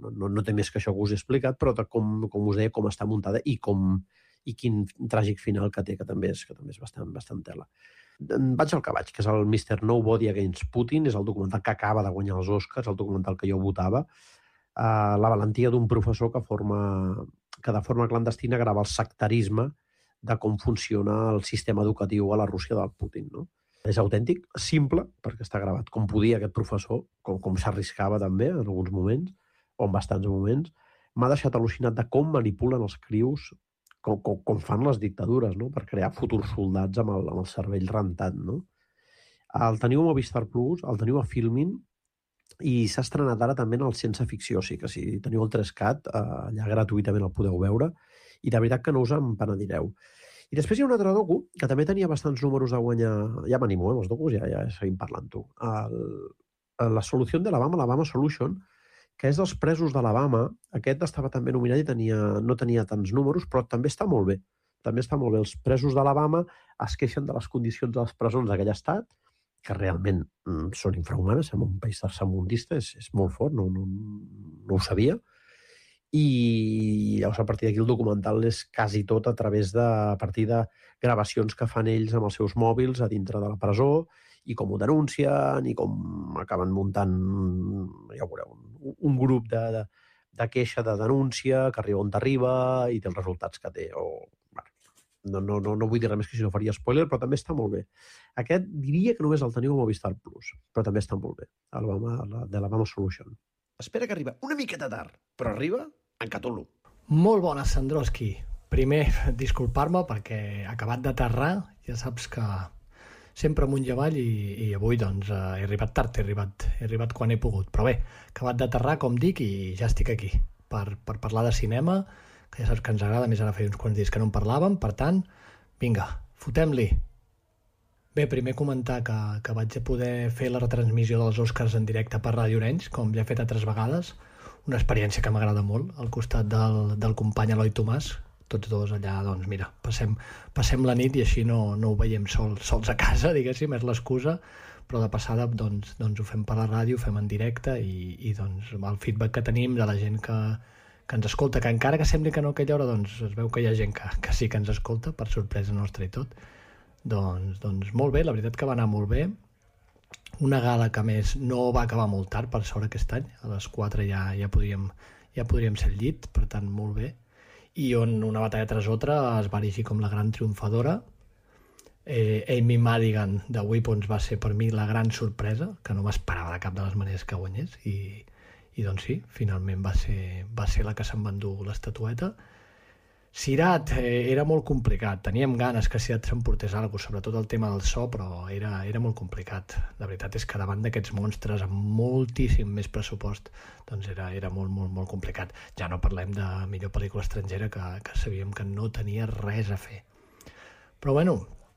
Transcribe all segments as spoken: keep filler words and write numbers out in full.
no, no té més que això que us he explicat, però com, com us deia, com està muntada i, com, i quin tràgic final que té, que també és, que també és bastant, bastant tela. Vaig al que vaig, que és el mister Nobody Against Putin, és el documental que acaba de guanyar els Oscars, el documental que jo votava, uh, la valentia d'un professor que, forma, que de forma clandestina grava el sectarisme de com funciona el sistema educatiu a la Rússia del Putin, no? És autèntic, simple, perquè està gravat com podia aquest professor, com, com s'arriscava també en alguns moments, o en bastants moments. M'ha deixat al·lucinat de com manipulen els crius, com, com, com fan les dictadures, no? Per crear futurs soldats amb el, amb el cervell rentat, no? El teniu a Movistar Plus, el teniu a Filmin, i s'ha estrenat ara també en el Sense Ficció, sí que si teniu el tres cat, eh, allà gratuïtament el podeu veure, i de veritat que no us en penedireu. I després hi ha un altre docu que també tenia bastants números de guanyar... Ja m'animo, eh, els docus, ja, ja seguim parlant tu. El, la solució de l'Alabama, l'Alabama Solution, que és dels presos de l'Alabama. Aquest estava també nominat i tenia, no tenia tants números, però també està molt bé. També està molt bé. Els presos de l'Alabama es queixen de les condicions de les presons d'aquell estat, que realment mm, són infrahumanes, en un país tercermundista, és, és molt fort, no, no, no ho sabia. I llavors a partir d'aquí el documental és quasi tot a través de, a partir de gravacions que fan ells amb els seus mòbils a dintre de la presó i com ho denuncien i com acaben muntant, ja ho veureu, un, un grup de, de, de queixa, de denúncia, que arriba on t'arriba i té els resultats que té. O, bueno, no, no, no, no vull dir res més que si no faria spoiler, però també està molt bé. Aquest diria que només el teniu a Movistar Plus, però també està molt bé, Alabama, la, de l'Alabama Solution. Espera que arriba una miqueta tard, però arriba en Cthulhu. Molt bona, Sandroski. Primer, disculpar-me perquè he acabat d'aterrar, ja saps que sempre amunt i avall i, i avui doncs he arribat tard, he arribat, he arribat quan he pogut. Però bé, he acabat d'aterrar, com dic, i ja estic aquí per, per parlar de cinema, que ja saps que ens agrada, més ara feia uns quants dies que no en parlàvem, per tant, vinga, fotem-li. Bé, primer comentar que, que vaig a poder fer la retransmissió dels Oscars en directe per Ràdio Arenys, com ja he fet altres vegades, una experiència que m'agrada molt, al costat del, del company Eloi Tomàs, tots dos allà, doncs mira, passem, passem la nit i així no, no ho veiem sol, sols a casa, diguéssim, és l'excusa, però de passada doncs, doncs ho fem per la ràdio, ho fem en directe i, i doncs el feedback que tenim de la gent que, que ens escolta, que encara que sembli que no a aquella hora, doncs es veu que hi ha gent que, que sí que ens escolta, per sorpresa nostra i tot. Doncs, doncs molt bé, la veritat que va anar molt bé. Una gala que més no va acabar molt tard, per sort aquest any, a les quatre ja, ja, podríem, ja podríem ser al llit, per tant molt bé. I on una batalla tras altra es va erigir com la gran triomfadora. Eh, Amy Madigan de Weapons va ser per mi la gran sorpresa, que no m'esperava de cap de les maneres que guanyés, i, i doncs sí, finalment va ser, va ser la que se'n va endur l'estatueta. Sirat eh, era molt complicat, teníem ganes que Sirat s'emportés alguna cosa, sobretot el tema del so, però era, era molt complicat. La veritat és que davant d'aquests monstres amb moltíssim més pressupost, doncs era, era molt, molt, molt complicat. Ja no parlem de millor pel·lícula estrangera, que, que sabíem que no tenia res a fer. Però bueno,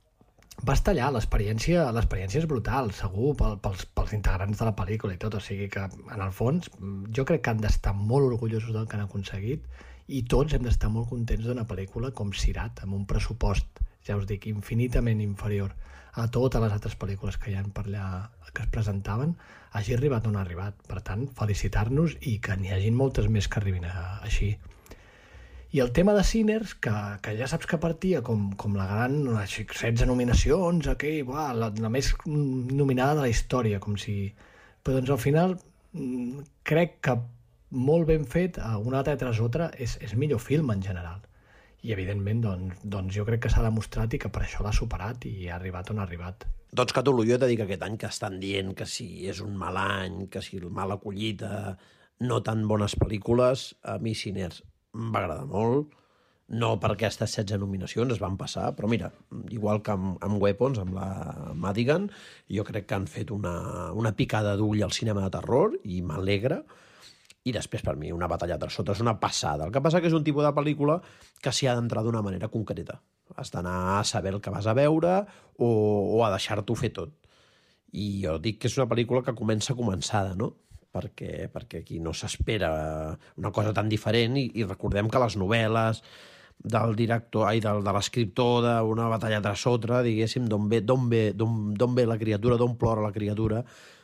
va estar allà, l'experiència l'experiència és brutal, segur, pel, pels, pels integrants de la pel·lícula i tot, o sigui que en el fons jo crec que han d'estar molt orgullosos del que han aconseguit i tots hem d'estar molt contents d'una pel·lícula com Sirat, amb un pressupost, ja us dic, infinitament inferior a totes les altres pel·lícules que hi ha per allà que es presentaven, hagi arribat on ha arribat. Per tant, felicitar-nos i que n'hi hagin moltes més que arribin a, així. I el tema de Sinners, que, que ja saps que partia com, com la gran setze nominacions, okay, buah, la, la més nominada de la història, com si... Però doncs al final crec que molt ben fet, una altra tras altra, és, és millor film en general. I evidentment doncs, doncs jo crec que s'ha demostrat i que per això l'ha superat i ha arribat on ha arribat. Doncs Cthulhu, jo he de dir que aquest any que estan dient que si és un mal any, que si mala collita, no tan bones pel·lícules, a mi Sinners em va agradar molt, no per aquestes setze nominacions es van passar, però mira, igual que amb, amb Weapons, amb la Madigan, jo crec que han fet una, una picada d'ull al cinema de terror i m'alegra. I després, per mi, una batalla tras sota és una passada. El que passa que és un tipus de pel·lícula que s'hi ha d'entrar d'una manera concreta. Has d'anar a saber el que vas a veure o, o a deixar-t'ho fer tot. I jo dic que és una pel·lícula que comença començada, no? Perquè, perquè aquí no s'espera una cosa tan diferent i, i recordem que les novel·les del director, ai, del, de l'escriptor d'una batalla tras sota, diguéssim, d'on ve, d'on ve, d'on, d'on ve la criatura, d'on plora la criatura,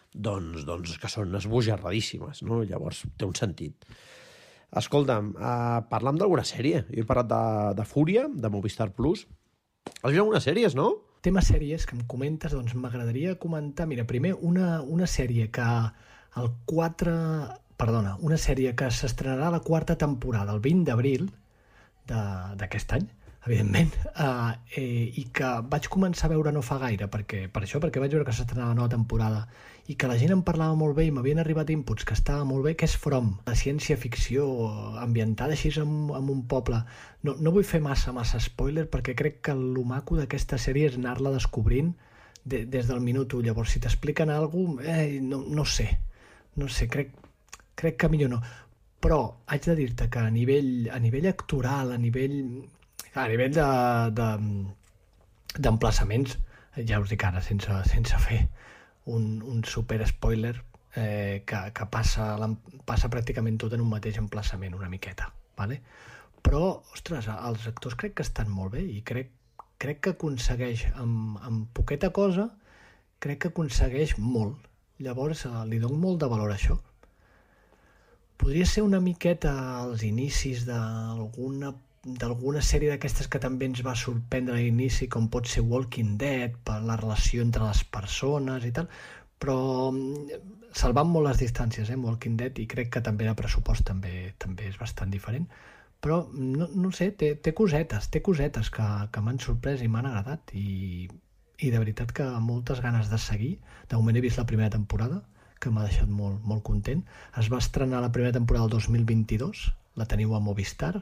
doncs, doncs que són esbojarradíssimes, no? Llavors té un sentit. Escolta'm, uh, parlam d'alguna sèrie. Jo he parlat de, de Fúria, de Movistar Plus. Has vist algunes sèries, no? Tema sèries que em comentes, doncs m'agradaria comentar, mira, primer una, una sèrie que el quatre... Perdona, una sèrie que s'estrenarà la quarta temporada el vint d'abril d'aquest any, evidentment, uh, eh, i que vaig començar a veure no fa gaire, perquè, per això, perquè vaig veure que s'estrenava la nova temporada i que la gent en parlava molt bé i m'havien arribat inputs que estava molt bé, que és From, la ciència-ficció ambientada així en, en un poble. No, no vull fer massa, massa spoiler, perquè crec que el maco d'aquesta sèrie és anar-la descobrint de, des del minut u. Llavors, si t'expliquen alguna cosa, eh, no, no sé, no sé, crec, crec que millor no. Però haig de dir-te que a nivell, a nivell actoral, a nivell... A nivell d'emplaçaments, de, ja us dic ara, sense, sense fer un, un super spoiler, eh, que, que passa, passa pràcticament tot en un mateix emplaçament, una miqueta. ¿Vale? Però, ostres, els actors crec que estan molt bé i crec, crec que aconsegueix, amb, amb poqueta cosa, crec que aconsegueix molt. Llavors, eh, li dono molt de valor a això. Podria ser una miqueta als inicis d'alguna d'alguna sèrie d'aquestes que també ens va sorprendre a l'inici, com pot ser Walking Dead, per la relació entre les persones i tal, però salvant molt les distàncies, eh, Walking Dead, i crec que també el pressupost també també és bastant diferent, però no, no sé, té, té cosetes, té cosetes que, que m'han sorprès i m'han agradat, i, i de veritat que moltes ganes de seguir. De moment he vist la primera temporada, que m'ha deixat molt, molt content. Es va estrenar la primera temporada el dos mil vint-i-dos, la teniu a Movistar,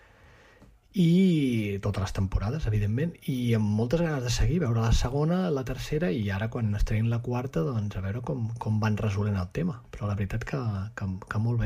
i totes les temporades, evidentment, i amb moltes ganes de seguir, veure la segona, la tercera, i ara quan estrenin la quarta, doncs a veure com, com van resolent el tema, però la veritat que, que, que molt bé.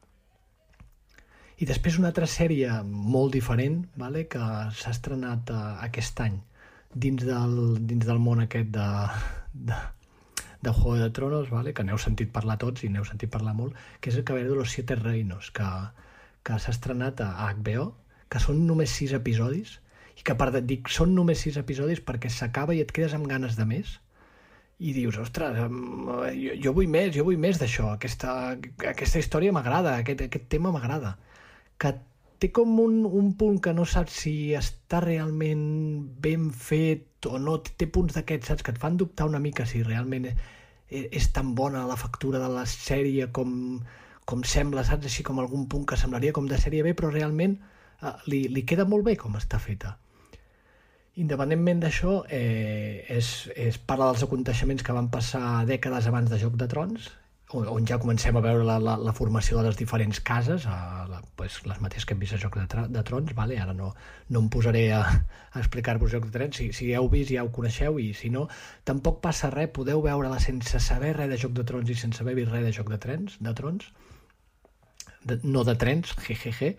I després una altra sèrie molt diferent, vale, que s'ha estrenat uh, aquest any dins del, dins del món aquest de, de, de Juego de Tronos, vale, que n'heu sentit parlar tots i n'heu sentit parlar molt, que és el Caballero de los Siete Reinos, que, que s'ha estrenat a H B O, que són només sis episodis, i que per dic, són només sis episodis perquè s'acaba i et quedes amb ganes de més, i dius, ostres, jo, jo vull més, jo vull més d'això, aquesta, aquesta història m'agrada, aquest, aquest tema m'agrada, que té com un, un punt que no saps si està realment ben fet o no, té punts d'aquests, saps, que et fan dubtar una mica si realment és, és tan bona la factura de la sèrie com, com sembla, saps, així com algun punt que semblaria com de sèrie B, però realment Uh, li, li queda molt bé com està feta. Independentment d'això, eh, és, és part dels aconteixements que van passar dècades abans de Joc de Trons, on, on ja comencem a veure la, la, la formació de les diferents cases, a la, pues, les mateixes que hem vist a Joc de, de Trons, vale? Ara no, no em posaré a, a explicar-vos Joc de Trons, si, si heu vist ja ho coneixeu, i si no, tampoc passa res, podeu veure-la sense saber res de Joc de Trons i sense haver vist res de Joc de Trons, de trons. De, no de trens, jejeje.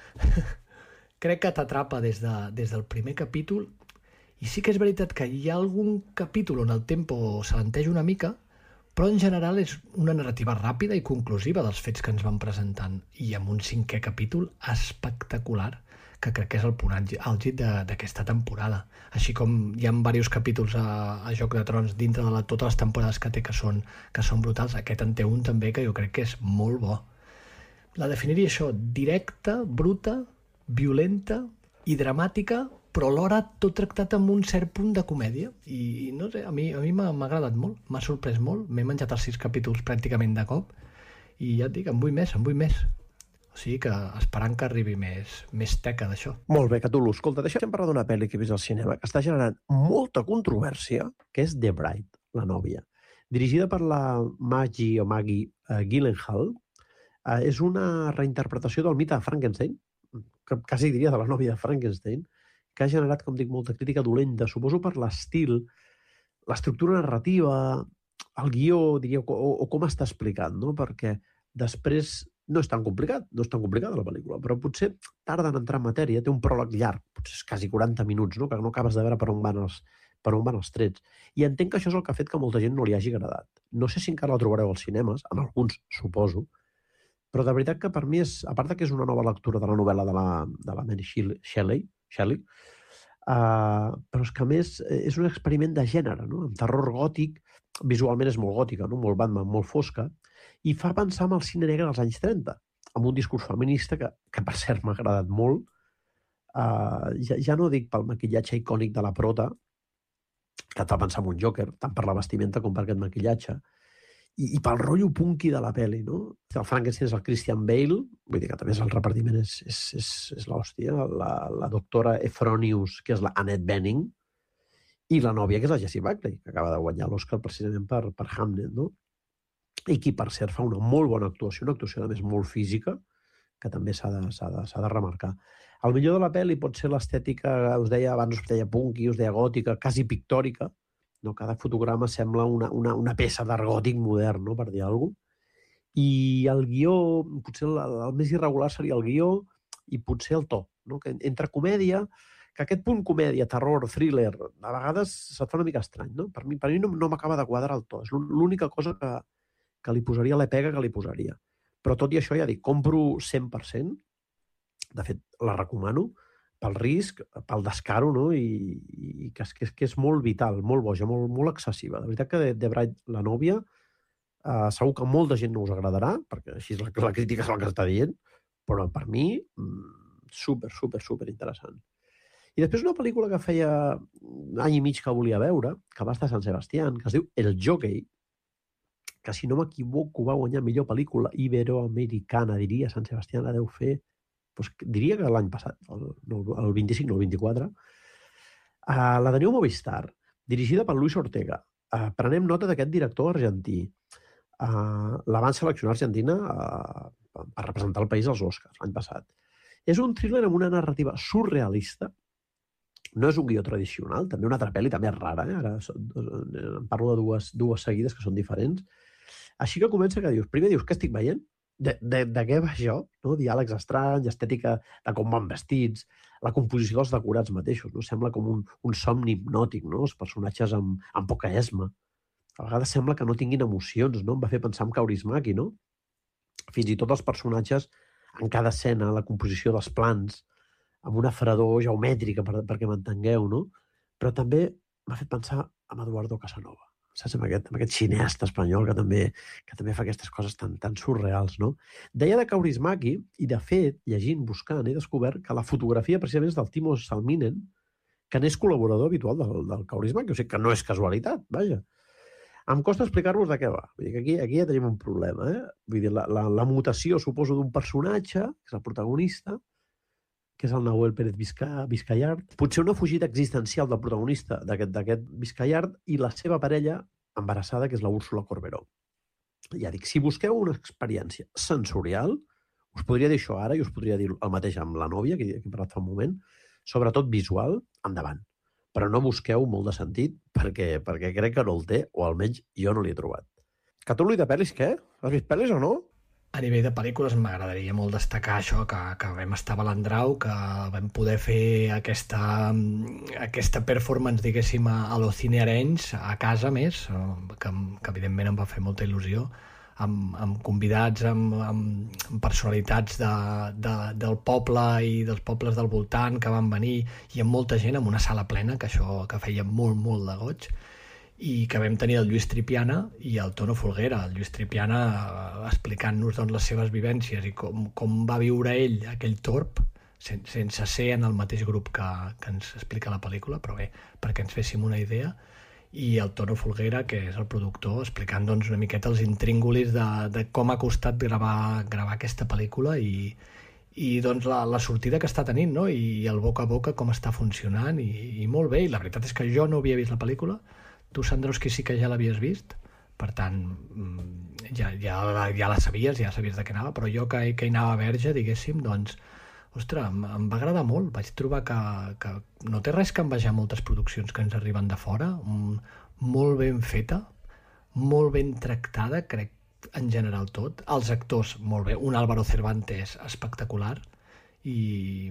Crec que t'atrapa des, de, des del primer capítol, i sí que és veritat que hi ha algun capítol on el tempo s'alenteja una mica, però en general és una narrativa ràpida i conclusiva dels fets que ens van presentant, i amb un cinquè capítol espectacular, que crec que és el punt àlgid d'aquesta temporada. Així com hi ha diversos capítols a, a Joc de Trons dintre de la, totes les temporades que té que són, que són brutals, aquest en té un també que jo crec que és molt bo. La definiria això, directa, bruta, violenta i dramàtica, però alhora tot tractat amb un cert punt de comèdia, i no sé, a mi a mi m'ha agradat molt, m'ha sorprès molt, m'he menjat els sis capítols pràcticament de cop, i ja et dic, en vull més, en vull més. O sigui que esperant que arribi més, més teca d'això. Molt bé, Catulo, escolta, deixa'm parlar d'una pel·li que he vist al cinema que està generant molta controvèrsia, que és The Bride, la nòvia. Dirigida per la Maggie o Maggie uh, Gyllenhaal, uh, és una reinterpretació del mite de Frankenstein, que quasi diria de la nòvia de Frankenstein, que ha generat, com dic, molta crítica dolenta, suposo per l'estil, l'estructura narrativa, el guió, diria, o, o com està explicat, no? Perquè després no és tan complicat, no és tan complicada la pel·lícula, però potser tarda en entrar en matèria, té un pròleg llarg, potser és quasi quaranta minuts, no? Que no acabes de veure per on van els, per on van els trets. I entenc que això és el que ha fet que molta gent no li hagi agradat. No sé si encara la trobareu als cinemes, en alguns, suposo, però de veritat que per mi és, a part que és una nova lectura de la novel·la de la, de la Mary Shelley, Shelley uh, però és que a més és un experiment de gènere, no? Amb terror gòtic, visualment és molt gòtica, no? Molt Batman, molt fosca, i fa pensar en el cine negre dels anys trenta, amb un discurs feminista que, que per cert m'ha agradat molt. Uh, ja, ja no dic pel maquillatge icònic de la prota, que et fa pensar en un Joker, tant per la vestimenta com per aquest maquillatge, i, i pel rotllo punky de la pel·li, no? El Frankenstein és el Christian Bale, vull dir que també el repartiment és, és, és, és l'hòstia, la, la doctora Efronius, que és la Annette Bening, i la nòvia, que és la Jessie Buckley, que acaba de guanyar l'Oscar precisament per, per Hamnet, no? I qui, per cert, fa una molt bona actuació, una actuació, a més, molt física, que també s'ha de, s'ha de, s'ha de remarcar. El millor de la pel·li pot ser l'estètica, us deia abans, us deia punky, us deia gòtica, quasi pictòrica, no? Cada fotograma sembla una, una, una peça d'art gòtic modern, no? Per dir alguna cosa. I el guió, potser el, el més irregular seria el guió i potser el to, no? Que entre comèdia, que aquest punt comèdia, terror, thriller, a vegades se't fa una mica estrany, no? Per mi, per mi no, no m'acaba de quadrar el to. És l'única cosa que, que li posaria, la pega que li posaria. Però tot i això, ja dic, compro cent per cent, de fet, la recomano, pel risc, pel descaro, no? I, i que, és, que, és, que és molt vital, molt boja, molt, molt excessiva. De veritat que The, The Bride, la nòvia, eh, segur que molta gent no us agradarà, perquè així la, la crítica és el que està dient, però per mi, super, super, super interessant. I després una pel·lícula que feia un any i mig que volia veure, que va estar a Sant Sebastián, que es diu El Jockey, que si no m'equivoco va guanyar millor pel·lícula iberoamericana, diria, Sant Sebastián la deu fer, doncs diria que l'any passat, el, el vint-i-cinc, no el vint-i-quatre. Uh, la teniu a Movistar, dirigida per Luis Ortega. Uh, prenem nota d'aquest director argentí. Uh, la van seleccionar a Argentina uh, per representar el país als Oscars l'any passat. És un thriller amb una narrativa surrealista. No és un guió tradicional, també una altra pel·li, també és rara, eh? Ara en parlo de dues, dues seguides que són diferents. Així que comença que dius, primer dius, què estic veient? De, de, de què va això? No? Diàlegs estranys, estètica de com van vestits, la composició dels decorats mateixos, no? Sembla com un, un somni hipnòtic, no? Els personatges amb, amb poca esma. A vegades sembla que no tinguin emocions, no? Em va fer pensar en Kaurismäki, no? Fins i tot els personatges, en cada escena, la composició dels plans, amb una fredor geomètrica, per, perquè m'entengueu, no? Però també m'ha fet pensar en Eduardo Casanova. Saps? Amb aquest, amb aquest cineasta espanyol que també, que també fa aquestes coses tan, tan surreals, no? Deia de Kaurismäki, i de fet, llegint, buscant, he descobert que la fotografia precisament és del Timo Salminen, que n'és col·laborador habitual del, del Kaurismäki, o sigui que no és casualitat, vaja. Em costa explicar-vos de què va. Vull dir que aquí, aquí ja tenim un problema, eh? Vull dir, la, la, la mutació, suposo, d'un personatge, que és el protagonista, que és el Nahuel Pérez Vizcayart, potser una fugida existencial del protagonista d'aquest Vizcayart i la seva parella embarassada, que és la Úrsula Corberó. Ja dic, si busqueu una experiència sensorial, us podria dir això ara i us podria dir el mateix amb la nòvia, que he parlat fa un moment, sobretot visual, endavant. Però no busqueu molt de sentit, perquè, perquè crec que no el té, o almenys jo no l'he trobat. Catulli de pel·lis, què? Has vist pel·lis o no? A nivell de pel·lícules m'agradaria molt destacar això, que, que vam estar a Balandrau, que vam poder fer aquesta, aquesta performance, diguéssim, a, a l'Ocine Arenys, a casa més, que, que evidentment em va fer molta il·lusió, amb, amb convidats, amb, amb, amb personalitats de, de, del poble i dels pobles del voltant que van venir, i amb molta gent, amb una sala plena, que això que feia molt, molt de goig, i que vam tenir el Lluís Tripiana i el Tono Folguera. El Lluís Tripiana eh, explicant-nos doncs, les seves vivències i com, com va viure ell aquell torb, sen, sense ser en el mateix grup que, que ens explica la pel·lícula, però bé, perquè ens féssim una idea, i el Tono Folguera, que és el productor, explicant doncs, una miqueta els intríngulis de, de com ha costat gravar, gravar aquesta pel·lícula i, i doncs, la, la sortida que està tenint, no? I el boca a boca com està funcionant, i, i molt bé. I la veritat és que jo no havia vist la pel·lícula. Tu, Sandrowski, sí que ja l'havies vist, per tant, ja, ja, ja la sabies, ja sabies de què anava, però jo que, que hi anava verge, diguéssim, doncs, ostres, em, em va agradar molt. Vaig trobar que, que no té res que envejar moltes produccions que ens arriben de fora, um, molt ben feta, molt ben tractada, crec, en general tot. Els actors, molt bé, un Álvaro Cervantes espectacular, i...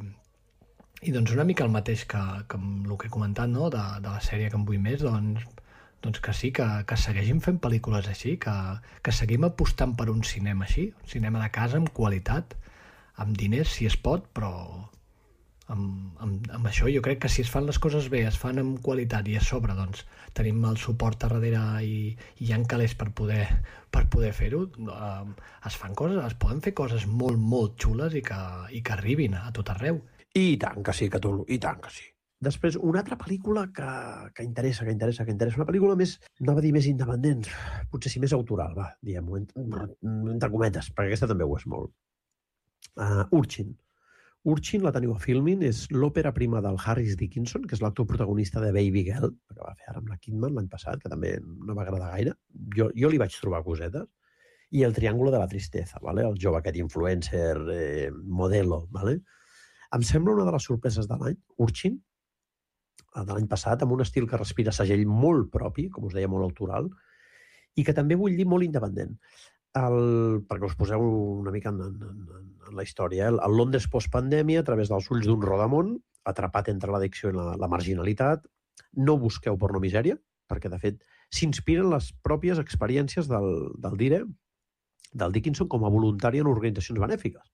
I doncs una mica el mateix que, que amb el que he comentat, no? de, de la sèrie que em vull més, doncs, doncs que sí, que, que segueixin fent pel·lícules així, que, que seguim apostant per un cinema així, un cinema de casa amb qualitat, amb diners si es pot, però amb, amb, amb això. Jo crec que si es fan les coses bé, es fan amb qualitat i a sobre doncs, tenim el suport a darrere i, i hi ha calés per poder, per poder fer-ho, eh, es fan coses, es poden fer coses molt, molt xules i que, i que arribin a tot arreu. I tant que sí, Cthulhu, i tant que sí. Després, una altra pel·lícula que, que interessa, que interessa, que interessa. Una pel·lícula més, anava a dir més independent, potser sí més autoral, va, diguem-ho, entre, entre cometes, perquè aquesta també ho és molt. Uh, Urchin. Urchin, la teniu a Filmin, és l'òpera prima del Harris Dickinson, que és l'actor protagonista de Baby Girl, que va fer ara amb la Kidman l'any passat, que també no va agradar gaire. Jo, jo li vaig trobar cosetes. I El triàngulo de la tristeza, ¿vale? El jove aquest influencer, eh, modelo, ¿vale? Em sembla una de les sorpreses de l'any, Urchin, de l'any passat, amb un estil que respira segell molt propi, com us deia, molt autoral, i que també vull dir molt independent. El, perquè us poseu una mica en, en, en la història, el, el Londres postpandèmia, a través dels ulls d'un rodamón, atrapat entre l'addicció i la, la marginalitat. No busqueu pornomisèria, perquè, de fet, s'inspiren les pròpies experiències del, del Dire, del Dickinson, com a voluntari en organitzacions benèfiques.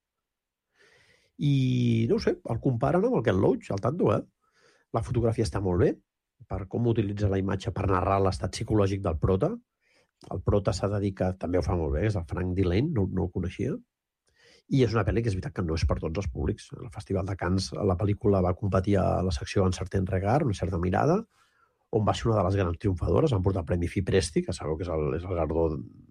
I, no ho sé, el comparen amb el Ken Loach, al tanto, eh? La fotografia està molt bé, per com utilitza la imatge per narrar l'estat psicològic del prota. El prota s'ha de dir que també ho fa molt bé, és el Frank Dillane, no, no el coneixia. I és una pel·li que és veritat que no és per tots els públics. Al Festival de Cannes la pel·lícula va competir a la secció Un certain regard, una certa mirada, on va ser una de les grans triomfadores, van portar el Premi Fipresti, que sabeu que és el, és el guardó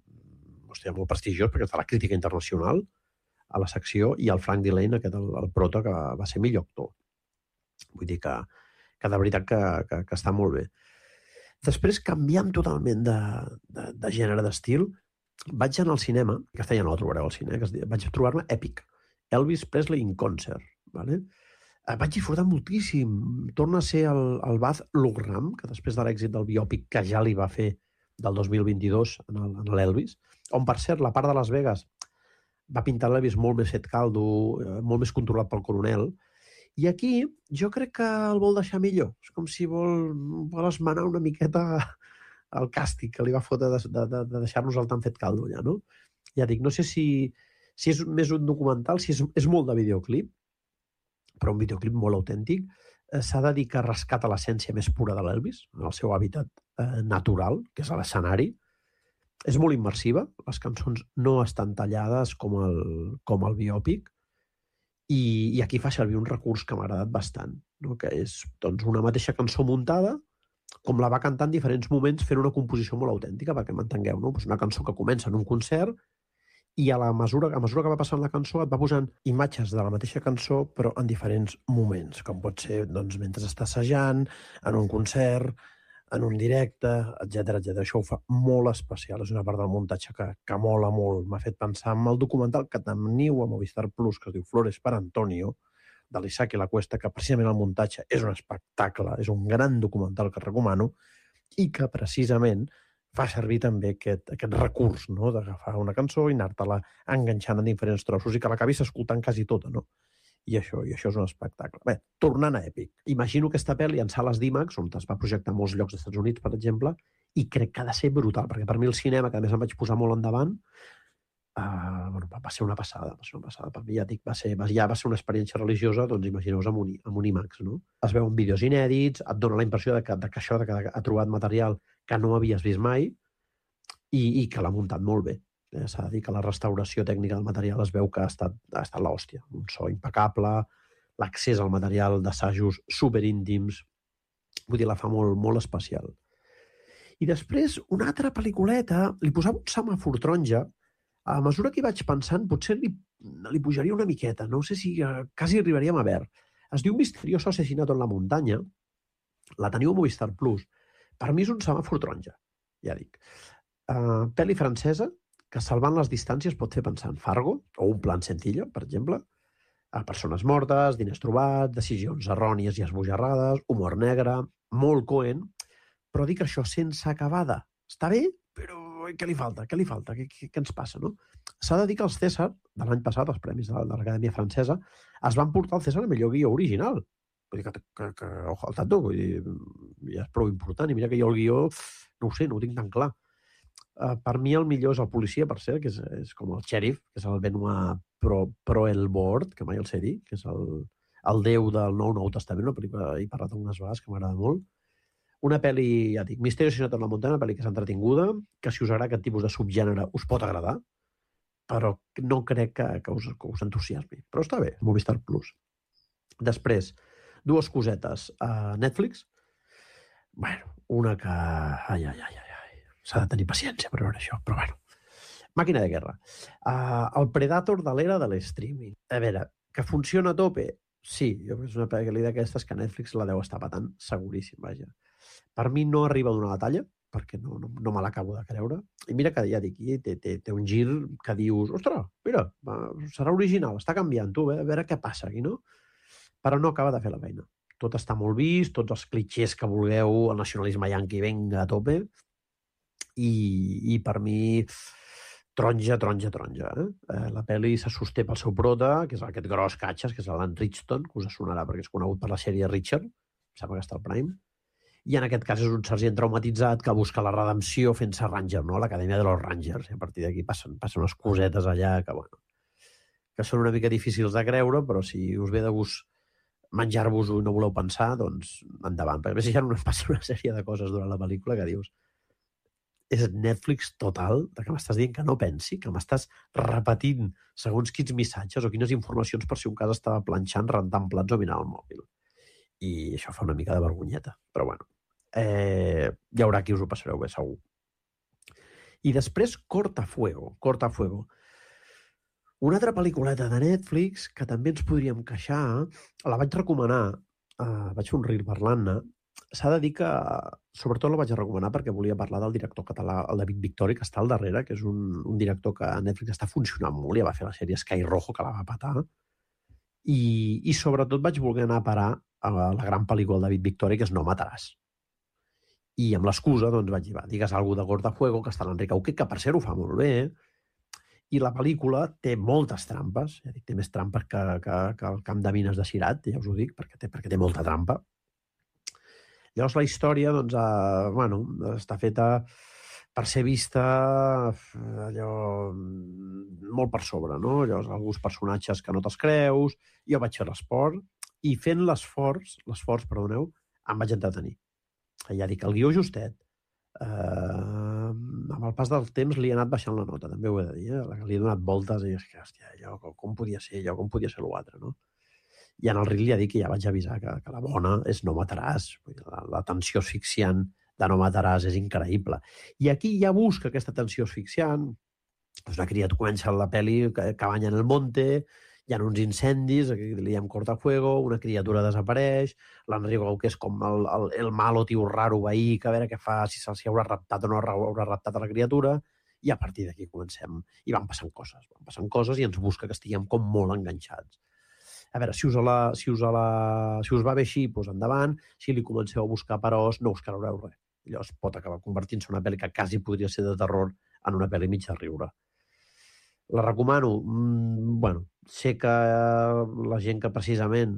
hòstia, molt prestigiós, perquè està a la crítica internacional a la secció, i el Frank Dillane, aquest, el, el prota, que va ser millor actor. Vull dir que, que de veritat que, que, que està molt bé. Després, canviant totalment de, de, de gènere, d'estil, vaig anar al cinema, que aquesta ja no la trobareu al cine, que es, vaig trobar-la èpic. Elvis Presley in concert. Vale? Vaig disfrutar moltíssim. Torna a ser el, el Baz Luhrmann, que després de l'èxit del biòpic que ja li va fer del dos mil vint-i-dos en l'Elvis, on, per cert, la part de Las Vegas va pintar l'Elvis molt més fet caldo, molt més controlat pel coronel, i aquí jo crec que el vol deixar millor. És com si vol, vol esmenar una miqueta el càstig que li va fotre de, de, de deixar-nos el tan fet caldo allà, no? Ja dic, no sé si, si és més un documental, si és, és molt de videoclip, però un videoclip molt autèntic. S'ha de dir que rescata l'essència més pura de l'Elvis, en el seu hàbitat eh, natural, que és a l'escenari. És molt immersiva, les cançons no estan tallades com el, com el biòpic, i, i aquí fa servir un recurs que m'ha agradat bastant, no? Que és doncs, una mateixa cançó muntada, com la va cantar en diferents moments fent una composició molt autèntica, perquè m'entengueu, no? Pues una cançó que comença en un concert i a la mesura, a mesura que va passant la cançó et va posant imatges de la mateixa cançó però en diferents moments, com pot ser doncs, mentre està assajant, en un concert, en un directe, etcètera etcètera. Això ho fa molt especial, és una part del muntatge que, que mola molt. M'ha fet pensar en el documental que teniu a Movistar Plus, que es diu Flores per Antonio, de l'Isaac i la Cuesta, que precisament el muntatge és un espectacle, és un gran documental que recomano, i que precisament fa servir també aquest, aquest recurs, no? D'agafar una cançó i anar-te-la enganxant en diferents trossos i que l'acabis escoltant quasi tota, no? I això, i això és un espectacle. Bé, tornant a èpic. Imagino aquesta pel·li en sales d'IMAX, on es va projectar a molts llocs dels Estats Units, per exemple, i crec que ha de ser brutal, perquè per mi el cinema, que a més em vaig posar molt endavant, uh, bueno, va ser una passada, va ser una passada. Per mi, ja dic, va ser, ja va ser una experiència religiosa, doncs imagineu-vos amb un, amb un IMAX, no? Es veuen vídeos inèdits, et dona la impressió de que, de que això, de que ha trobat material que no havies vist mai i, i que l'ha muntat molt bé. Eh, S'ha de dir que la restauració tècnica del material es veu que ha estat, ha estat l'hòstia. Un so impecable, l'accés al material d'assajos superíntims, vull dir, la fa molt, molt especial. I després, una altra pel·lículeta, li posava un semàfor taronja, a mesura que hi vaig pensant, potser li, li pujaria una miqueta, no sé si eh, quasi arribaríem a verd. Es diu Misterioso asesinato en la muntanya, la teniu a Movistar Plus. Per mi és un semàfor taronja, ja dic. Uh, pel·li francesa, que salvant les distàncies pot fer pensar en Fargo, o Un plan sencillo, per exemple, a persones mortes, diners trobats, decisions errònies i esbojarrades, humor negre, molt Coen, però dic això sense acabada. Està bé, però què li falta? Què li falta? Què, què, què ens passa, no? S'ha de dir que els César, de l'any passat, els premis de l'Acadèmia Francesa, es van portar el César a millor guió original. Vull dir que, que, que ojo al tanto, vull dir, ja és prou important. I mira que jo el guió, no ho sé, no ho tinc tan clar. Uh, per mi el millor és el policia, per cert, que és, és com el xèrif, que és el Benoit Pro, Proelvoort, que mai el sé dir, que és el, el Déu del Nou Nou Testament, una pel·lícula he parlat algunes vegades que m'agrada molt. Una pel·li, ja dic, Misterio Asesinato en la Muntanya, una pel·li que és entretinguda, que si us agrada aquest tipus de subgènere us pot agradar, però no crec que, que, us, que us entusiasmi. Però està bé, Movistar Plus. Després, dues cosetes a Netflix. Bueno, una que... Ai, ai, ai, ai, ai. S'ha de tenir paciència per veure això, però bueno. Màquina de guerra. Uh, el Predator de l'era de l'streaming. A veure, que funciona a tope? Sí, jo crec que és una pel·li d'aquestes que Netflix la deu estar patant, seguríssim, vaja. Per mi no arriba a donar la talla, perquè no, no, no me l'acabo de creure. I mira que ja dic, té, té, té un gir que dius, ostres, mira, serà original, està canviant, tu, eh? A veure què passa aquí, no? Però no acaba de fer la feina. Tot està molt vist, tots els clitxers que vulgueu, el nacionalisme yanqui venga a tope, i, i per mi taronja, taronja, taronja. Eh? La pel·li se sosté pel seu prota, que és aquest gros catxes, que és l'Alan Richardson, que us sonarà perquè és conegut per la sèrie Richard, em sembla que està al Prime, i en aquest cas és un sergent traumatitzat que busca la redempció fent-se Ranger, no? A l'Acadèmia de los Rangers. I a partir d'aquí passen, passen unes cosetes allà que, bueno, que són una mica difícils de creure, però si us ve de gust menjar-vos-ho i no voleu pensar, doncs endavant. Perquè a més hi ha una, passa una sèrie de coses durant la pel·lícula que dius és Netflix total, de que m'estàs dient que no pensi, que m'estàs repetint segons quins missatges o quines informacions per si un cas estava planxant, rentant plats o mirant el mòbil. I això fa una mica de vergonyeta, però bueno. Eh, hi haurà qui us ho passareu bé, segur. I després Cortafuego. Cortafuego. Una altra pel·lículeta de Netflix que també ens podríem queixar, la vaig recomanar, eh, vaig fer un reel parlant-ne, s'ha de dir que, sobretot la vaig recomanar perquè volia parlar del director català, el David Victori, que està al darrere, que és un, un director que a Netflix està funcionant molt, ja va fer la sèrie Sky Rojo, que la va patar, i, i sobretot vaig voler anar a parar a la gran pel·lícula del David Victori, que és No mataràs. I amb l'excusa, doncs, vaig dir, va, digues alguna cosa de Cortafuego, que està l'Enric Auqué, que per cert ho fa molt bé, i la pel·lícula té moltes trampes, ja dic, té més trampes que, que, que el camp de mines de Cirat, ja us ho dic, perquè té, perquè té molta trampa. Llavors la història, doncs, eh, bueno, està feta per ser vista allò molt per sobre, no? Llavors, alguns personatges que no te'ls creus, jo vaig fer l'esport, i fent l'esforç, l'esforç, perdoneu, em vaig entretenir. Ja dic, el guió justet, eh, amb el pas del temps li he anat baixant la nota, també ho he de dir, eh? Li he donat voltes i és que, hòstia, allò, com podia ser allò, com podia ser l'altre, no? I en el reel ja dic que ja vaig avisar que, que la bona és No mataràs, la, la tensió asfixiant de No mataràs és increïble. I aquí ja busca aquesta tensió asfixiant, doncs una criatura comença la pel·li, cabanya en el monte, hi ha uns incendis, aquí li diem Cortafuego, una criatura desapareix, l'Enric Auqué és com el, el, el malo tio raro veí, que a veure què fa, si se'ls haurà raptat o no haurà raptat a la criatura, i a partir d'aquí comencem. I van passant coses, van passant coses i ens busca que estiguem com molt enganxats. A veure, si us, la, si us, la, si us va bé així, doncs endavant, si li comenceu a buscar peròs, no us creureu res. Llavors pot acabar convertint-se en una pel·li que quasi podria ser de terror en una pel·li mig de riure. La recomano? Mm, bueno, sé que la gent que precisament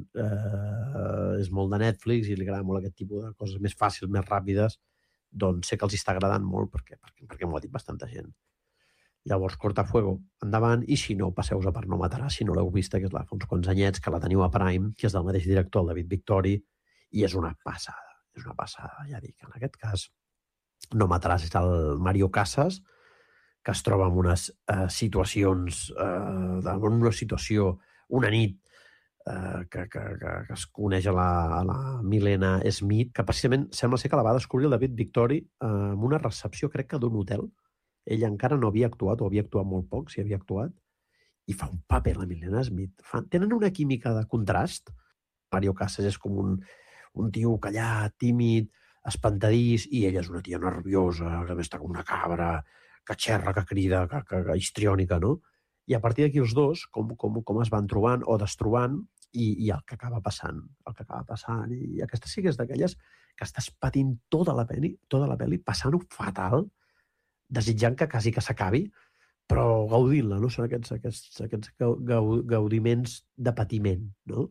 eh, és molt de Netflix i li agrada molt aquest tipus de coses més fàcils, més ràpides, doncs sé que els està agradant molt perquè, perquè, perquè m'ho ha dit bastanta gent. Llavors, Cortafuego, endavant, i si no, passeu-vos a per No mataràs, si no l'heu vista, que és la fa uns quants anyets, que la teniu a Prime, que és del mateix director, el David Victori, i és una passada, és una passada, ja dic, en aquest cas. No mataràs és el Mario Casas, que es troba en unes eh, situacions, eh, en una situació, una nit, eh, que, que, que, que es coneix a la, a la Milena Smith, que precisament sembla ser que la va descobrir el David Victori eh, en una recepció, crec que d'un hotel. Ella encara no havia actuat, o havia actuat molt poc, si havia actuat, i fa un paper la Milena Smith. Fa, tenen una química de contrast. Mario Casas és com un, un tio callat, tímid, espantadís, i ella és una tia nerviosa, que està com una cabra, que xerra, que crida, que, que, que histriònica, no? I a partir d'aquí els dos, com, com, com es van trobant o destrobant, i, i el que acaba passant, el que acaba passant. I aquesta sí que és d'aquelles que estàs patint tota la pel·li, tota la pel·li, passant-ho fatal, desitjant que quasi que s'acabi, però gaudint-la, no? Són aquests, aquests, aquests gaudiments de patiment, no?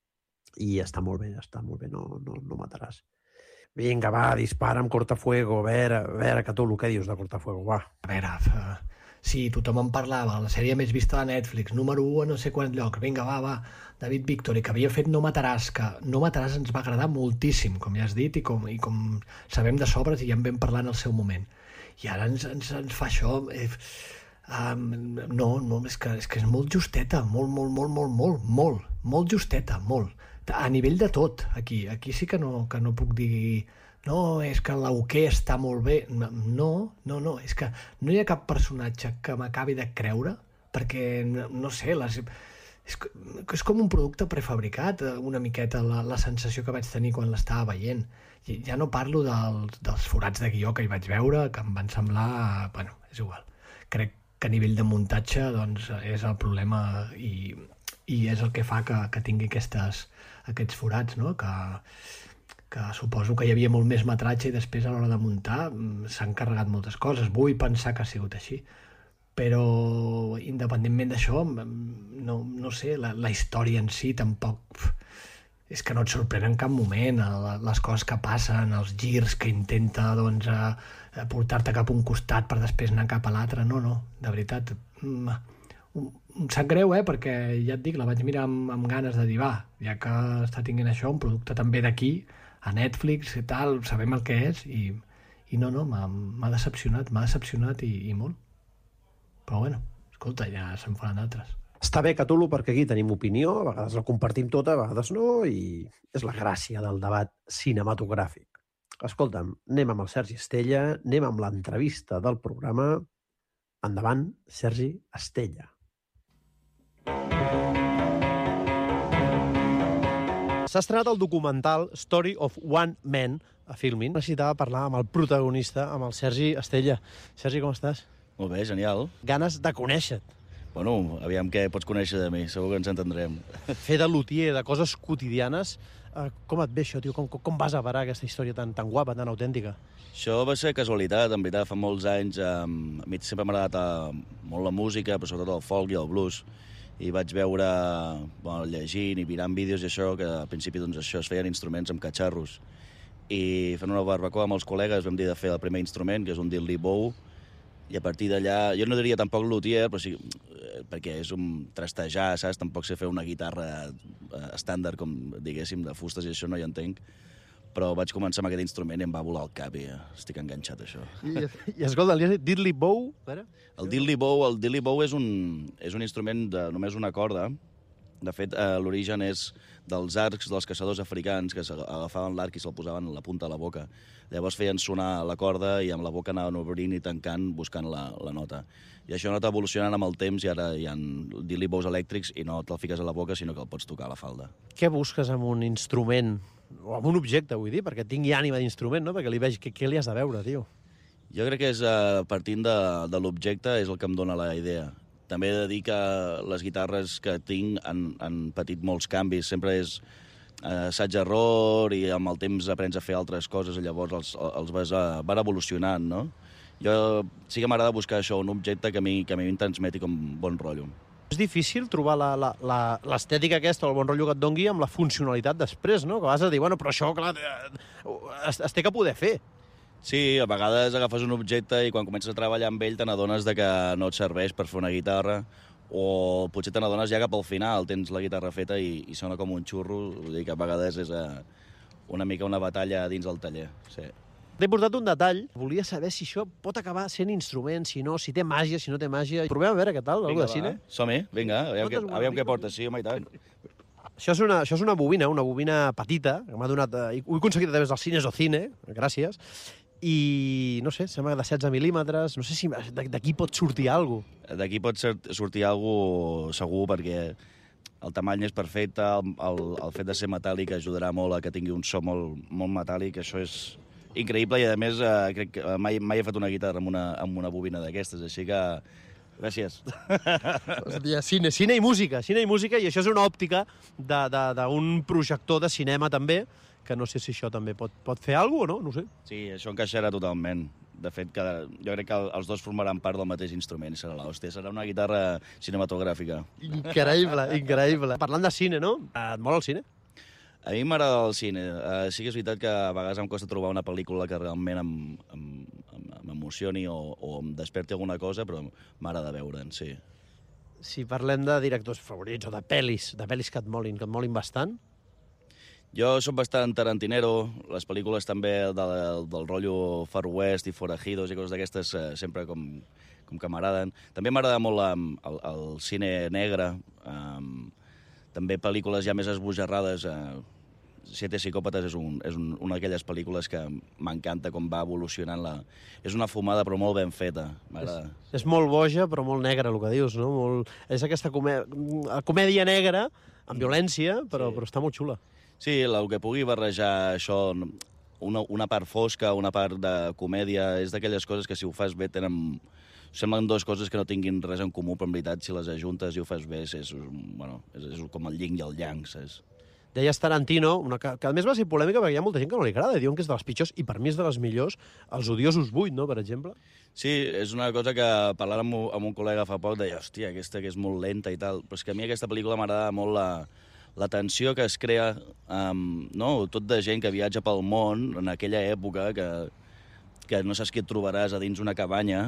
I està molt bé, està molt bé, no, no, no mataràs. Vinga, va, dispara amb Cortafuego, a veure, a veure, que tu el que dius de Cortafuego, va. A veure, Sí, tothom en parlava, la sèrie més vista de Netflix, número u a no sé quants llocs, vinga, va, va, David Victory, que havia fet No mataràs, que No mataràs ens va agradar moltíssim, com ja has dit, i com, i com sabem de sobres i ja en vam parlar en el seu moment. I ara ens, ens, ens fa això... Eh, um, no, no, és que, és que és molt justeta, molt, molt, molt, molt, molt, molt, molt justeta, molt. A nivell de tot, aquí. Aquí sí que no, que no puc dir... No, és que l'Auqué està molt bé. No, no, no, és que no hi ha cap personatge que m'acabi de creure, perquè, no, no sé, les, és, és com un producte prefabricat, una miqueta, la, la sensació que vaig tenir quan l'estava veient. I ja no parlo del, dels forats de guió que hi vaig veure, que em van semblar... Bueno, és igual. Crec que a nivell de muntatge doncs, és el problema i, i és el que fa que, que tingui aquestes, aquests forats, no? Que... que suposo que hi havia molt més metratge i després a l'hora de muntar s'han carregat moltes coses. Vull pensar que ha sigut així. Però, independentment d'això, no, no sé, la, la història en si tampoc... És que no et sorprèn en cap moment les coses que passen, els girs que intenta doncs, a, a portar-te cap a un costat per després anar cap a l'altre. No, no, de veritat. Em sap greu, eh? Perquè ja et dic, la vaig mirar amb, amb ganes de dir, va, ja que està tinguent això, un producte també d'aquí, a Netflix i tal, sabem el que és, i, i no, no, m'ha decepcionat, m'ha decepcionat i, i molt. Però bueno, escolta, ja se'n faran altres. Està bé, Catulo, perquè aquí tenim opinió, a vegades la compartim tota, a vegades no, i és la gràcia del debat cinematogràfic. Escolta'm, anem amb el Sergi Estella, anem amb l'entrevista del programa. Endavant, Sergi Estella. S'ha estrenat el documental Story of One Man a Filmin. Necessitava parlar amb el protagonista, amb el Sergi Estella. Sergi, com estàs? Molt bé, genial. Ganes de conèixer-te. Bueno, aviam què pots conèixer de mi, segur que ens entendrem. Fer de lutier, de coses quotidianes. Uh, com et ve això, tio? Com, com vas a parar aquesta història tan, tan guapa, tan autèntica? Això va ser casualitat, en veritat, fa molts anys. Um, a mi sempre m'ha agradat uh, molt la música, però sobretot el folk i el blues. I vaig veure, bueno, llegint i mirant vídeos i això, que al principi doncs, això es feien instruments amb catxarros. I fent una barbacoa amb els col·legues vam dir de fer el primer instrument, que és un diddly bow, i a partir d'allà, jo no diria tampoc luthier, però sí, perquè és un trastejar, saps? Tampoc sé fer una guitarra estàndard, com diguéssim, de fustes i això no hi entenc. Però vaig començar amb aquest instrument i em va volar el cap i estic enganxat, això. I, i escolta, li has dit diddly bow? El diddly bow, el diddly bow és un, és un instrument de només una corda. De fet, eh, l'origen és dels arcs dels caçadors africans que agafaven l'arc i se'l posaven a la punta de la boca. Llavors feien sonar la corda i amb la boca anaven obrint i tancant buscant la, la nota. I això ha anat evolucionant amb el temps i ara hi ha diddly bows elèctrics i no te'l fiques a la boca, sinó que el pots tocar a la falda. Què busques amb un instrument? O amb un objecte, vull dir, perquè tingui ànima d'instrument, no? Perquè li veig, què, què li has de veure, tio? Jo crec que és, eh, partint de, de l'objecte és el que em dóna la idea. També he de dir que les guitarres que tinc han, han patit molts canvis. Sempre és eh, assaig-error i amb el temps aprens a fer altres coses i llavors els, els vas a, van evolucionant, no? Jo sí que m'agrada buscar això, un objecte que a mi, que a mi em transmeti com bon rotllo. És difícil trobar l'estètica aquesta o el bon rotllo que et dongui amb la funcionalitat després, no? Que vas a dir, bueno, però això, clar, es, es té que poder fer. Sí, a vegades agafes un objecte i quan comences a treballar amb ell te n'adones que no et serveix per fer una guitarra o potser te n'adones ja cap al final, tens la guitarra feta i, i sona com un xurro, vull dir que a vegades és a, una mica una batalla dins del taller, sí. T'he portat un detall. Volia saber si això pot acabar sent instrument, si no, si té màgia, si no té màgia. Provem a veure què tal, alguna de cine. Som-hi, vinga, aviam, que, aviam què portes, sí, home, i tant. Això és una, això és una bobina, una bobina petita, que m'ha donat... Eh, ho he aconseguit a través dels cines o cine, gràcies, i, no sé, sembla de setze mil·límetres, no sé si d'aquí pot sortir alguna cosa. D'aquí pot sortir alguna cosa segur, perquè el tamany és perfecte, el, el, el fet de ser metàl·lic ajudarà molt a que tingui un so molt, molt metàl·lic, això és increïble i, a més, eh, crec que mai, mai he fet una guitarra amb una, amb una bobina d'aquestes, així que gràcies. Hòstia, cine, cine i música, cine i música, i això és una òptica d'un projector de cinema també, que no sé si això també pot, pot fer alguna cosa o no, no sé. Sí, això encaixarà totalment. De fet, que jo crec que els dos formaran part del mateix instrument, serà l'hòstia, serà una guitarra cinematogràfica. Increïble, increïble. Parlant de cine, no? Et mola el cine? A mi m'agrada el cine. Uh, sí que és veritat que a vegades em costa trobar una pel·lícula que realment em, em, em, m'emocioni o, o em desperti alguna cosa, però m'agrada veure'n, sí. Si parlem de directors favorits o de pel·lis, de pel·lis que et molin, que et molin bastant... Jo soc bastant tarantinero, les pel·lícules també del, del rotllo Far West i Forajidos i coses d'aquestes eh, sempre com, com que m'agraden. També m'agrada molt um, el, el cine negre, um, també pel·lícules ja més esbojarrades. Uh, Siete psicòpates és, un, és un, una d'aquelles pel·lícules que m'encanta com va evolucionant la... És una fumada però molt ben feta, m'agrada. És, és molt boja però molt negra, el que dius, no? Molt... És aquesta comè... comèdia negra, amb violència, però, sí. però està molt xula. Sí, el que pugui barrejar això, una, una part fosca, una part de comèdia, és d'aquelles coses que si ho fas bé tenen... Semblen dues coses que no tinguin res en comú, però en veritat, si les ajuntes i ho fas bé, és, és, bueno, és, és com el yin i el yang, saps? Deies Tarantino, una que, que a més va ser polèmica perquè hi ha molta gent que no li agrada, diuen que és de les pitjors, i per mi és de les millors, Els odiosos vuit, no?, per exemple. Sí, és una cosa que parlant amb, amb un col·lega fa poc, deia, hòstia, aquesta que és molt lenta i tal, però és que a mi aquesta pel·lícula m'agrada molt la, la tensió que es crea, um, no?, tot de gent que viatja pel món en aquella època que, que no saps qui et trobaràs a dins una cabanya,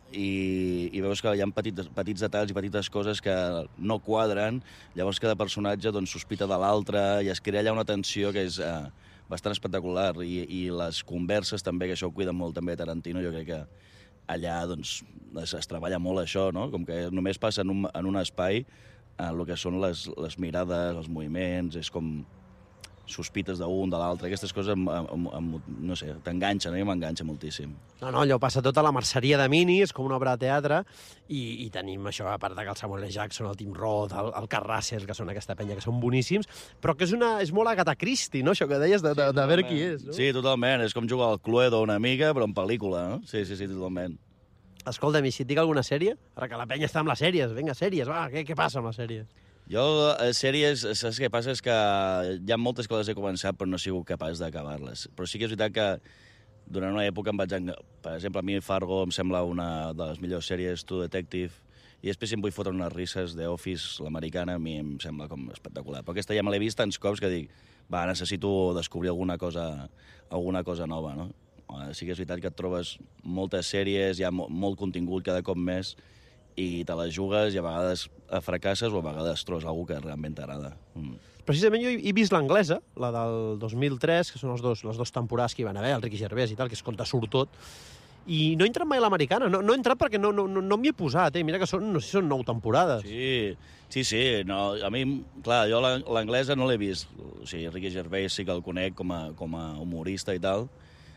i, i veus que hi ha petits, petits detalls i petites coses que no quadren, llavors cada personatge doncs, sospita de l'altre i es crea allà una tensió que és eh, bastant espectacular, I, i les converses també, que això ho cuida molt també Tarantino, jo crec que allà doncs, es, es treballa molt això, no? Com que només passa en un, en un espai eh, el que són les, les mirades, els moviments, és com sospites d'un, de l'altre, aquestes coses, em, em, em, no sé, t'enganxen, a mi m'enganxa moltíssim. No, no, allò passa tota la merceria de Mini, és com una obra de teatre, i, i tenim això, a part de que el Samuel L. Jackson, el Tim Roth, el, el Kurt Russell, que són aquesta penya, que són boníssims, però que és, una, és molt Agatha Christie, no?, això que deies de, de, de veure qui és, no? Sí, totalment, és com jugar al Cluedo una mica, però en pel·lícula, no? Sí, sí, sí, totalment. Escolta'm, i si et dic alguna sèrie? Ara que la penya està amb les sèries, vinga, sèries, va, què, què passa amb les sèries? Jo, a sèries, saps què passa? És que hi ha moltes que les he començat, però no he sigut capaç d'acabar-les. Però sí que és veritat que durant una època em vaig... En... Per exemple, a mi Fargo em sembla una de les millors sèries, True Detective, i després si em vull fotre unes risses de Office, l'americana, a mi em sembla com espectacular. Però aquesta ja me l'he vist tants cops que dic, va, necessito descobrir alguna cosa, alguna cosa nova, no? Sí que és veritat que et trobes moltes sèries, hi ha molt contingut cada cop més, i te les jugues i a vegades fracasses o a vegades trobes alguna que realment t'agrada. Mm. Precisament jo he vist l'anglesa, la del dos mil tres, que són els dos, les dues temporades que hi van haver, el Ricky Gervais i tal, que és com te surt tot, i no he entrat mai a l'americana, no, no he entrat perquè no, no, no, no m'hi he posat, eh? Mira que són, no sé si són nou temporades. Sí, sí, sí, no, a mi, clar, jo l'anglesa no l'he vist, o sigui, Ricky Gervais sí que el conec com a, com a humorista i tal,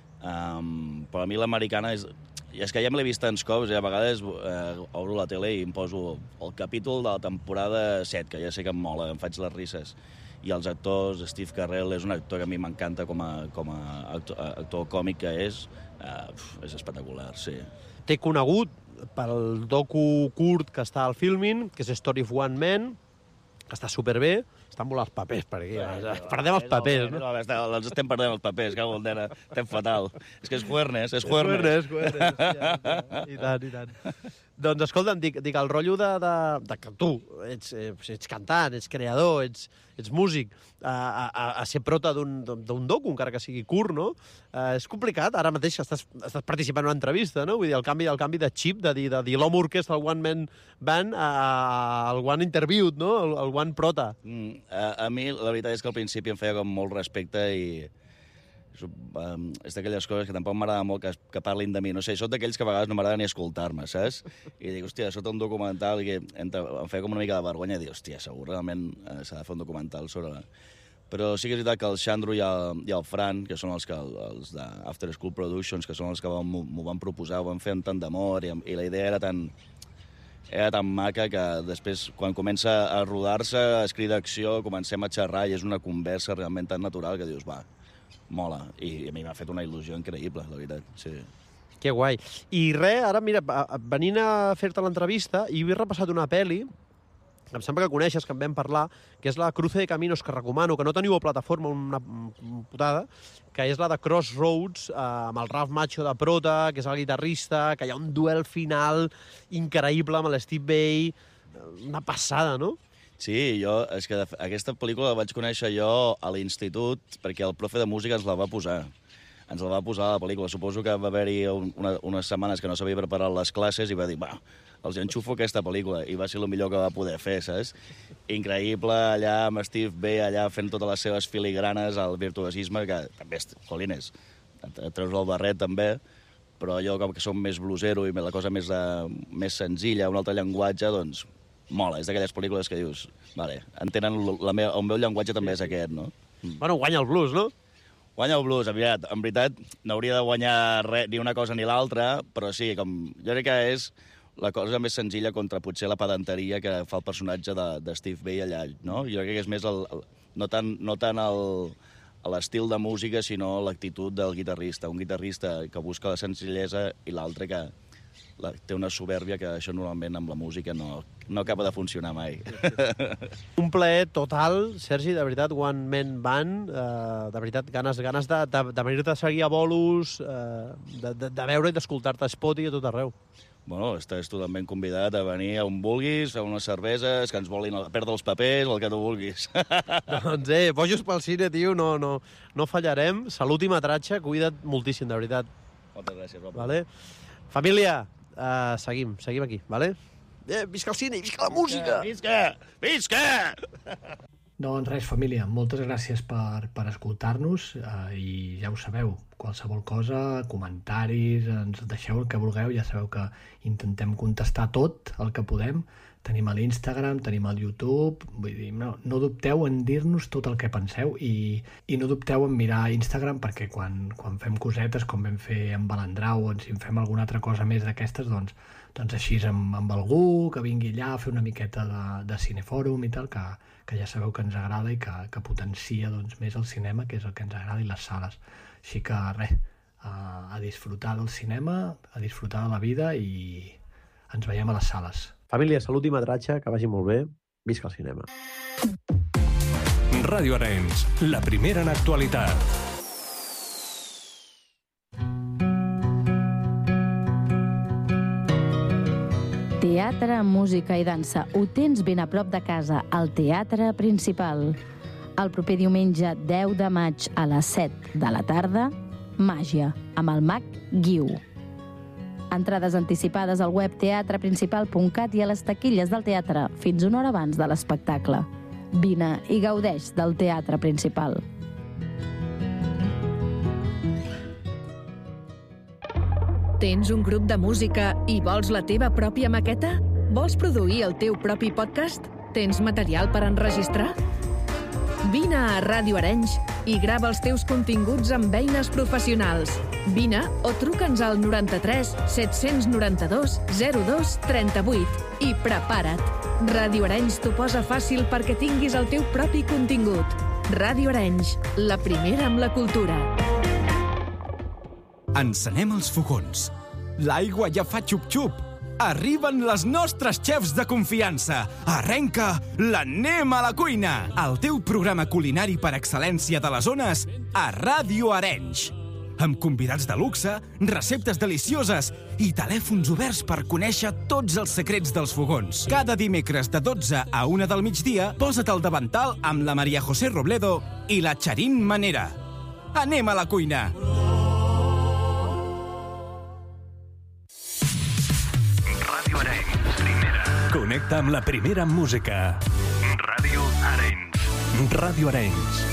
um, però a mi l'americana és... I és que ja me l'he vist tants cops, i a vegades eh, obro la tele i em poso el capítol de la temporada set, que ja sé que em mola, em faig les risses. I els actors, Steve Carell és un actor que a mi m'encanta com a, com a actor, actor còmic que és, eh, és espectacular, sí. T'he conegut pel docu curt que està al Filmin, que és Story of One Man, que està superbé, estan volant els papers per aquí, sí, perdem els papers, no? Els estem perdent els papers, que vol dir, estem fatal. És que és Juernes, és Juernes. És Juernes, Juernes, i tant, i tant. Doncs escolta'm, dic, dic el rotllo de, de, de que tu ets, ets cantant, ets creador, ets, ets músic, a, a, a ser prota d'un docu, encara que sigui curt, no? Uh, és complicat, ara mateix estàs, estàs participant en una entrevista, no? Vull dir, el canvi, el canvi de xip, de dir, de dir l'home orquestra, el one man band, al one interviewed, no? El, el one prota. Mm, a, a mi, la veritat és que al principi em feia com molt respecte i... Um, és d'aquelles coses que tampoc m'agrada molt que, que parlin de mi. No sé, soc d'aquells que a vegades no m'agrada ni escoltar-me, saps? I dic, hòstia, sota un documental i que entre, em feia com una mica de vergonya i dic, hòstia, segur, realment eh, s'ha de fer un documental sobre... La... Però sí que és veritat que el Xandro i el, i el Fran, que són els, que, els de After School Productions, que són els que m'ho van proposar, ho van fer amb tant d'amor i, i la idea era tan... era tan maca que després, quan comença a rodar-se, es crida acció, comencem a xerrar i és una conversa realment tan natural que dius, va, mola. I a mi m'ha fet una il·lusió increïble, la veritat, sí. Que guai. I res, ara, mira, venint a fer-te l'entrevista, i he repassat una pel·li, que em sembla que coneixes, que en vam parlar, que és la Cruce de Caminos, que recomano, que no teniu a plataforma una putada, que és la de Crossroads, eh, amb el Ralph Macchio de prota, que és el guitarrista, que hi ha un duel final increïble amb l'Steve Vai, una passada, no? Sí, jo, és que aquesta pel·lícula la vaig conèixer jo a l'institut perquè el profe de música ens la va posar. Ens la va posar a la pel·lícula. Suposo que va haver-hi una, unes setmanes que no s'havia preparat les classes i va dir, va, els enxufo aquesta pel·lícula. I va ser el millor que va poder fer, saps? Increïble, allà amb Steve Vai, allà fent totes les seves filigranes, el virtuosisme, que també, jolines, et treus el barret també, però jo, com que som més blusero i la cosa més, uh, més senzilla, un altre llenguatge, doncs mola. És d'aquelles pel·lícules que dius, vale, entenen la meva, el meu llenguatge també és aquest, no? Bueno, guanya el blues, no? Guanya el blues, aviat. En veritat, no hauria de guanyar res, ni una cosa ni l'altra, però sí, com, jo crec que és la cosa més senzilla contra potser la pedanteria que fa el personatge de, de Steve Vai allà, no? Jo crec que és més el, el, no tant, no tant el, l'estil de música, sinó l'actitud del guitarrista. Un guitarrista que busca la senzillesa i l'altre que la, té una soberbia que això normalment amb la música no, no acaba de funcionar mai. Un plaer total, Sergi, de veritat, One Man Band, eh, de veritat, ganes, ganes de, de, de venir-te a seguir a bolos, eh, de, de, de veure i d'escoltar-te a Spotify a tot arreu. Bueno, estàs totalment convidat a venir on vulguis, a unes cerveses, que ens volin a perdre els papers, el que tu vulguis. Doncs, eh, bojos pel cine, tio, no, no, no fallarem. Salut i metratge, cuida't moltíssim, de veritat. Moltes gràcies, Robert. Vale? Família, uh, seguim, seguim aquí, vale? Eh, visca el cine i visca la música! Visca! Visca! Doncs res, família, moltes gràcies per, per escoltar-nos eh, i ja ho sabeu, qualsevol cosa, comentaris, ens deixeu el que vulgueu, ja sabeu que intentem contestar tot el que podem. Tenim a l'Instagram, tenim al YouTube, vull dir, no, no dubteu en dir-nos tot el que penseu i, i no dubteu en mirar Instagram perquè quan, quan fem cosetes com vam fer amb Balandrau o si en fem alguna altra cosa més d'aquestes, doncs, doncs així amb, amb algú que vingui allà a fer una miqueta de, de cinefòrum i tal, que, que ja sabeu que ens agrada i que, que potencia doncs, més el cinema, que és el que ens agrada, i les sales. Així que res, a, a disfrutar del cinema, a disfrutar de la vida i ens veiem a les sales. Família, salut i metratge, que vagi molt bé. Visca el cinema. Ràdio Arenys, la primera en actualitat. Teatre, música i dansa. Ho tens ben a prop de casa, al Teatre Principal. El proper diumenge deu de maig a les set de la tarda, Màgia, amb el mag Guiu. Entrades anticipades al web teatre principal punt cat i a les taquilles del teatre fins una hora abans de l'espectacle. Vine i gaudeix del Teatre Principal. Tens un grup de música i vols la teva pròpia maqueta? Vols produir el teu propi podcast? Tens material per enregistrar? Vine a Ràdio Arenys i grava els teus continguts amb eines professionals. Vine o truca'ns al noranta-tres set-cents noranta-dos zero dos trenta-vuit i prepara't. Ràdio Arenys t'ho posa fàcil perquè tinguis el teu propi contingut. Ràdio Arenys, la primera amb la cultura. Encenem els fogons. L'aigua ja fa xup-xup. Arriben les nostres xefs de confiança. Arrenca l'Anem a la cuina, el teu programa culinari per excel·lència de les zones a Ràdio Arenys. Amb convidats de luxe, receptes delicioses i telèfons oberts per conèixer tots els secrets dels fogons. Cada dimecres de dotze a una del migdia, posa't al davantal amb la Maria José Robledo i la Charín Manera. Anem a la cuina! Ràdio Arenys, primera. Connecta amb la primera música. Ràdio Arenys. Ràdio Arenys.